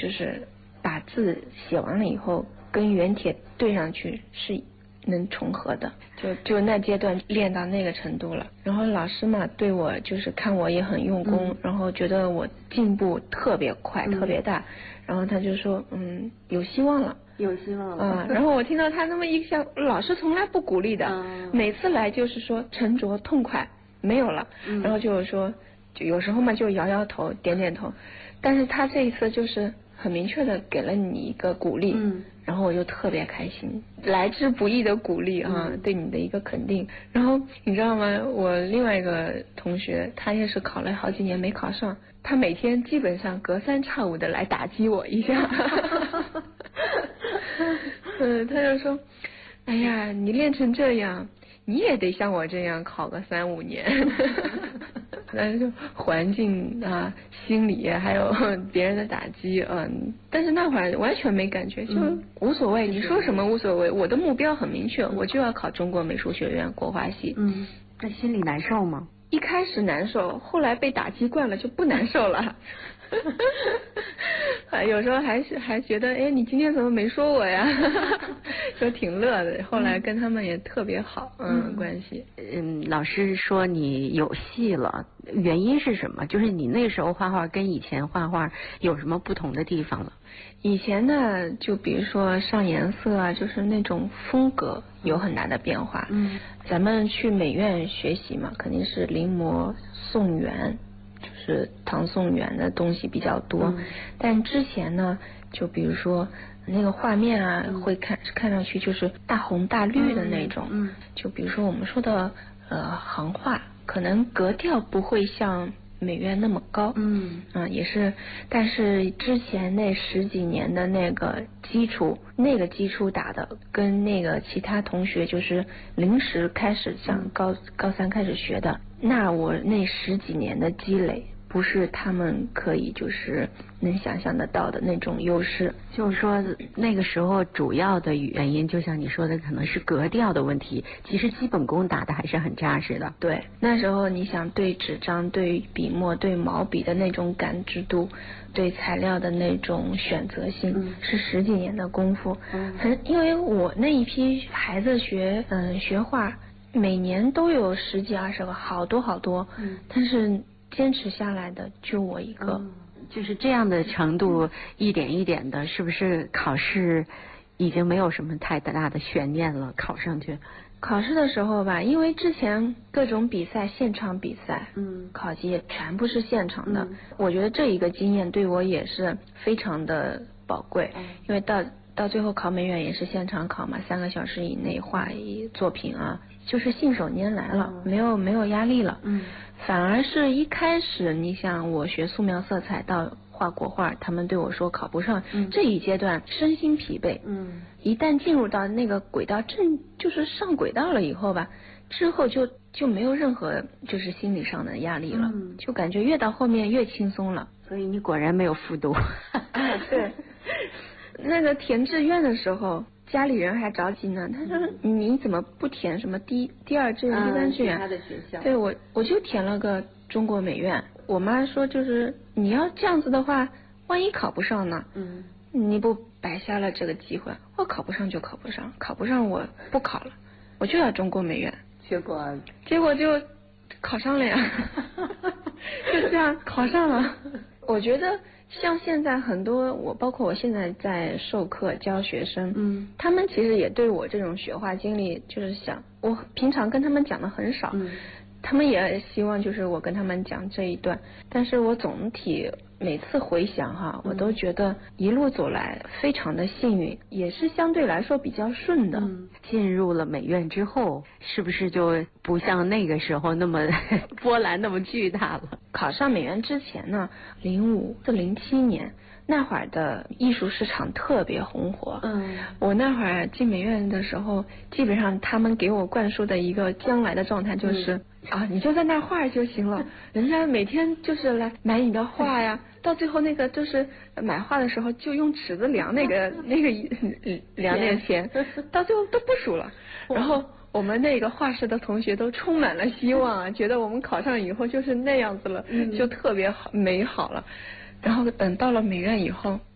就是把字写完了以后跟原帖对上去是能重合的，就那阶段练到那个程度了。然后老师嘛对我就是看我也很用功，然后觉得我进步特别快，特别大，然后他就说有希望了。 有希望了然后我听到他那么一下，老师从来不鼓励的，每次来就是说沉着痛快，没有了，然后就是说就有时候嘛就摇摇头点点头，但是他这一次就是很明确的给了你一个鼓励，然后我就特别开心，来之不易的鼓励啊，对你的一个肯定。然后你知道吗，我另外一个同学他也是考了好几年没考上，他每天基本上隔三差五的来打击我一下他就说哎呀你练成这样你也得像我这样考个3-5年但是就环境啊心理还有别人的打击但是那会儿完全没感觉，就无所谓，你说什么无所谓，我的目标很明确，我就要考中国美术学院国画系。 那心里难受吗？ 一开始难受，后来被打击惯了就不难受了有时候还觉得哎你今天怎么没说我呀就挺乐的，后来跟他们也特别好关系。 老师说你有戏了，原因是什么？就是你那时候画画跟以前画画有什么不同的地方了？ 以前呢就比如说上颜色啊，就是那种风格有很大的变化。咱们去美院学习嘛，肯定是临摹宋元，就是唐宋元的东西比较多。但之前呢就比如说那个画面啊会看上去就是大红大绿的那种。就比如说我们说的行话，可能格调不会像美院那么高。也是，但是之前那10几年的那个基础打的跟那个其他同学就是临时开始像高3开始学的，那我那10几年的积累不是他们可以就是能想象得到的那种优势。 就是说那个时候主要的原因就像你说的可能是格调的问题，其实基本功打得还是很扎实的。 对，那时候你想对纸张对笔墨对毛笔的那种感知度，对材料的那种选择性，是10几年的功夫。因为我那一批孩子学画每年都有10几20个，好多但是坚持下来的就我一个。 就是这样的程度，一点一点的，是不是考试已经没有什么太大的悬念了？考上去， 考试的时候吧，因为之前各种比赛现场比赛，考级也全部是现场的，我觉得这一个经验对我也是非常的宝贵。因为到最后考美院也是现场考嘛，3个小时以内画一作品啊，就是信手拈来了，没有压力了。反而是一开始你想我学素描色彩到画国画，他们对我说考不上，这一阶段身心疲惫。一旦进入到那个轨道，就是上轨道了以后吧，之后就没有任何就是心理上的压力了，就感觉越到后面越轻松了。 所以你果然没有复读。 对，那个填志愿的时候家里人还着急呢，他说你怎么不填什么第2志愿第3志愿其他的学校。 对，我就填了个中国美院。我妈说就是你要这样子的话万一考不上呢，你不白瞎了这个机会。我考不上就考不上，考不上我不考了，我就要中国美院。结果就考上了呀就这样考上了。我觉得像现在很多包括我现在在授课教学生，他们其实也对我这种学画经历就是想，我平常跟他们讲的很少，他们也希望就是我跟他们讲这一段，但是我总体每次回想哈，我都觉得一路走来非常的幸运，也是相对来说比较顺的。 进入了美院之后，是不是就不像那个时候那么波澜那么巨大了？ 考上美院之前呢，05到07年那会儿的艺术市场特别红火。我那会儿进美院的时候，基本上他们给我灌输的一个将来的状态就是你就在那画就行了，人家每天就是来买你的画呀，到最后那个就是买画的时候就用尺子量那个量那个钱，到最后都不数了。然后我们那个画室的同学都充满了希望啊，觉得我们考上以后就是那样子了，就特别好美好了。然后等到了美院以后，